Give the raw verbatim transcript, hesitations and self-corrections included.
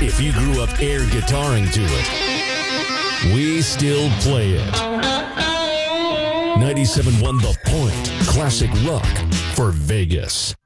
if you grew up air guitaring to it, we still play it. ninety-seven point one The Point, classic rock for Vegas.